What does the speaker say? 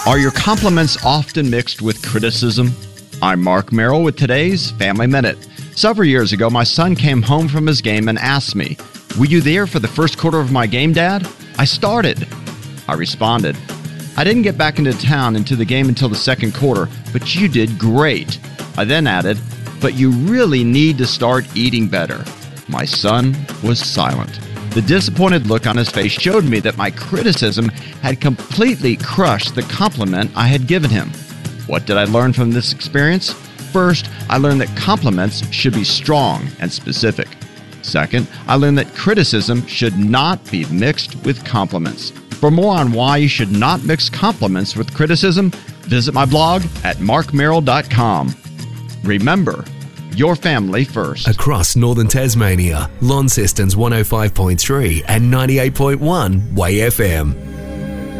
Are your compliments often mixed with criticism? I'm Mark Merrill with today's Family Minute. Several years ago, my son came home from his game and asked me, "Were you there for the first quarter of my game, Dad?" "I started." I responded, "I didn't get back into town into the game until the second quarter, but you did great." I then added, "But you really need to start eating better." My son was silent. The disappointed look on his face showed me that my criticism had completely crushed the compliment I had given him. What did I learn from this experience? First, I learned that compliments should be strong and specific. Second, I learned that criticism should not be mixed with compliments. For more on why you should not mix compliments with criticism, visit my blog at markmerrill.com. Remember, your family first. Across Northern Tasmania, Launceston's 105.3 and 98.1 Way FM.